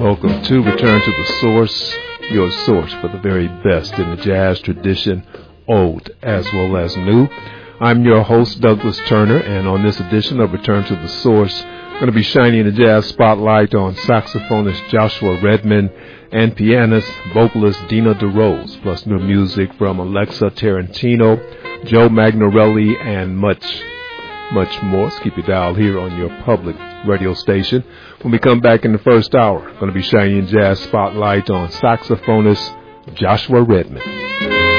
Welcome to Return to the Source, your source for the very best in the jazz tradition, old as well as new. I'm your host, Douglas Turner, and on this edition of Return to the Source, I'm going to be shining the jazz spotlight on saxophonist Joshua Redman and pianist, vocalist Dina DeRose, plus new music from Alexa Tarantino, Joe Magnarelli, and much more. So keep your dial here on your public radio station. When we come back in the first hour, going to be shining jazz spotlight on saxophonist Joshua Redman.